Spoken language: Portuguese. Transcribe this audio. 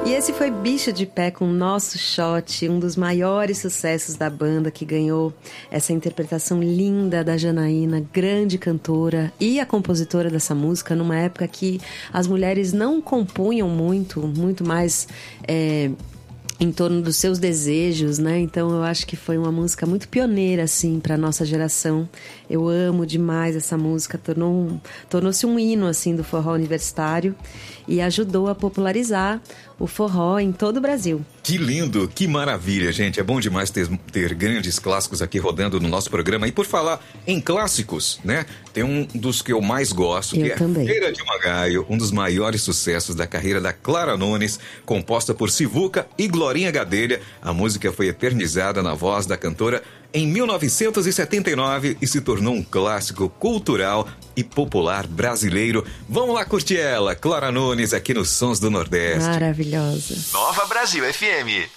E esse foi Bicho de Pé com Nosso Shot, um dos maiores sucessos da banda, que ganhou essa interpretação linda da Janaína, grande cantora e a compositora dessa música, numa época que as mulheres não compunham muito mais em torno dos seus desejos, né? Então eu acho que foi uma música muito pioneira, assim, para nossa geração. Eu amo demais essa música, tornou-se um hino, assim, do forró universitário e ajudou a popularizar o forró em todo o Brasil. Que lindo, que maravilha, gente. É bom demais ter grandes clássicos aqui rodando no nosso programa. E por falar em clássicos, né? Tem um dos que eu mais gosto, que é Feira de Magaio, um dos maiores sucessos da carreira da Clara Nunes, composta por Sivuca e Glorinha Gadelha. A música foi eternizada na voz da cantora em 1979 e se tornou um clássico cultural e popular brasileiro. Vamos lá curtir ela, Clara Nunes, aqui nos Sons do Nordeste. Maravilhosa. Nova Brasil FM.